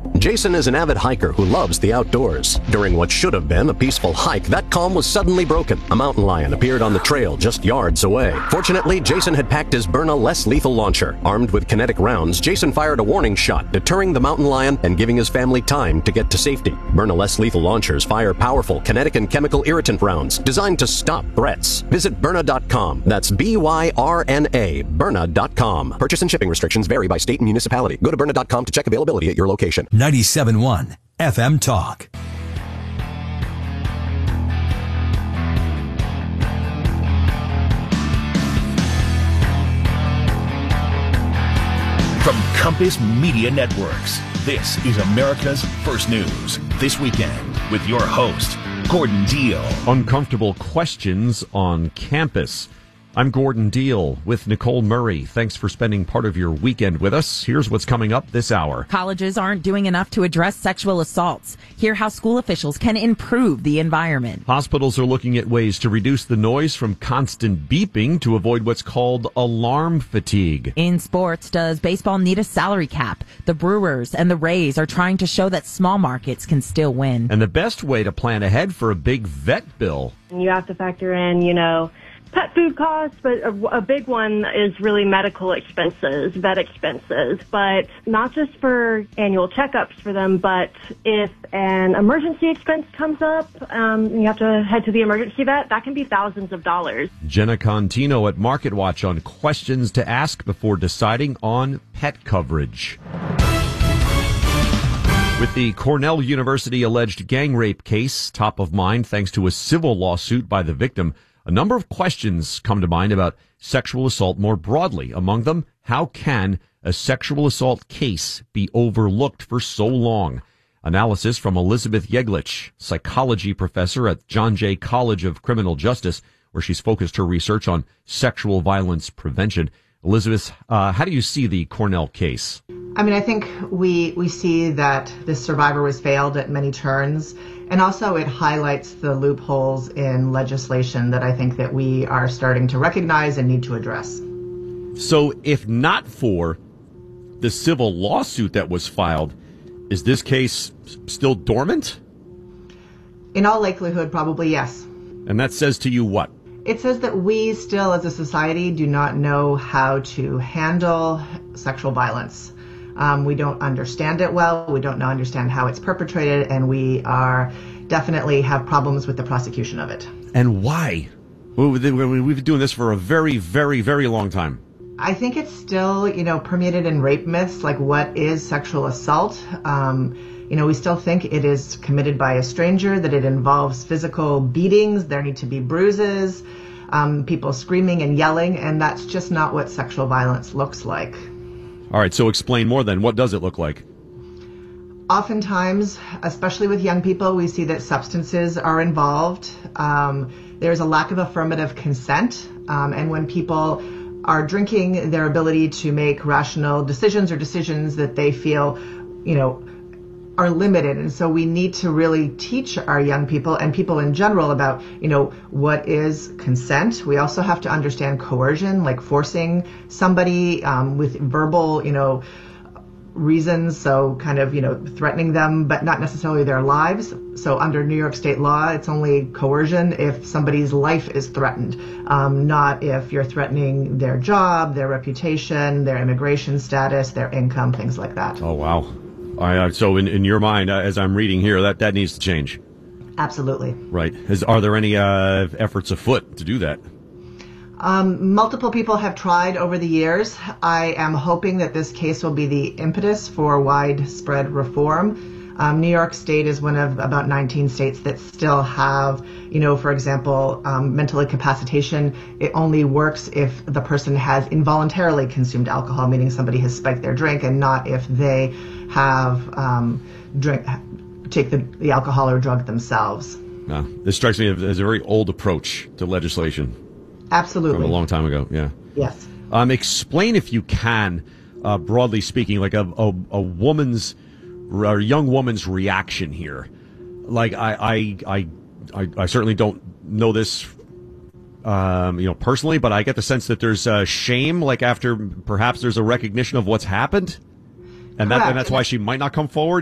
Jason is an avid hiker who loves the outdoors. During what should have been a peaceful hike, that calm was suddenly broken. A mountain lion appeared on the trail just yards away. Fortunately, Jason had packed his Byrna less lethal launcher. Armed with kinetic rounds, Jason fired a warning shot, deterring the mountain lion and giving his family time to get to safety. Byrna less lethal launchers fire powerful kinetic and chemical irritant rounds designed to stop threats. Visit Byrna.com. That's Byrna, Byrna.com. Purchase and shipping restrictions vary by state and municipality. Go to Byrna.com to check availability at your location. 97.1 FM Talk. From Compass Media Networks, this is America's First News This Weekend with your host, Gordon Deal. Uncomfortable questions on campus. I'm Gordon Deal with Nicole Murray. Thanks for spending part of your weekend with us. Here's what's coming up this hour. Colleges aren't doing enough to address sexual assaults. Hear how school officials can improve the environment. Hospitals are looking at ways to reduce the noise from constant beeping to avoid what's called alarm fatigue. In sports, does baseball need a salary cap? The Brewers and the Rays are trying to show that small markets can still win. And the best way to plan ahead for a big vet bill. You have to factor in, pet food costs, but a big one is really medical expenses, vet expenses, but not just for annual checkups for them, but if an emergency expense comes up, you have to head to the emergency vet, that can be thousands of dollars. Jenna Contino at MarketWatch on questions to ask before deciding on pet coverage. With the Cornell University alleged gang rape case top of mind thanks to a civil lawsuit by the victim, a number of questions come to mind about sexual assault more broadly. Among them, how can a sexual assault case be overlooked for so long? Analysis from Elizabeth Yeglich, psychology professor at John Jay College of Criminal Justice, where she's focused her research on sexual violence prevention. Elizabeth, how do you see the Cornell case? I think we see that this survivor was failed at many turns, and also it highlights the loopholes in legislation that I think that we are starting to recognize and need to address. So if not for the civil lawsuit that was filed, is this case still dormant? In all likelihood, probably yes. And that says to you what? It says that we still, as a society, do not know how to handle sexual violence. We don't understand it well. We don't understand how it's perpetrated, and we are definitely have problems with the prosecution of it. And why? We've been doing this for a very, very, very long time. I think it's still, permeated in rape myths, like what is sexual assault? We still think it is committed by a stranger, that it involves physical beatings, there need to be bruises, people screaming and yelling, and that's just not what sexual violence looks like. All right, so explain more then. What does it look like? Oftentimes, especially with young people, we see that substances are involved. There's a lack of affirmative consent, and when people are drinking, their ability to make rational decisions or decisions that they feel, are limited. And so we need to really teach our young people and people in general about, what is consent. We also have to understand coercion, like forcing somebody with verbal, reasons. So kind of, threatening them, but not necessarily their lives. So under New York state law, it's only coercion if somebody's life is threatened, not if you're threatening their job, their reputation, their immigration status, their income, things like that. Oh, wow. So in your mind, as I'm reading here, that needs to change. Absolutely. Right. Are there any efforts afoot to do that? Multiple people have tried over the years. I am hoping that this case will be the impetus for widespread reform. New York State is one of about 19 states that still have, for example, mental incapacitation. It only works if the person has involuntarily consumed alcohol, meaning somebody has spiked their drink, and not if they have take the alcohol or drug themselves. This strikes me as a very old approach to legislation. Absolutely. From a long time ago, yeah. Yes. Explain, if you can, broadly speaking, like a woman's or young woman's reaction here. Like I certainly don't know this, personally, but I get the sense that there's shame, like after perhaps there's a recognition of what's happened, and that's why she might not come forward.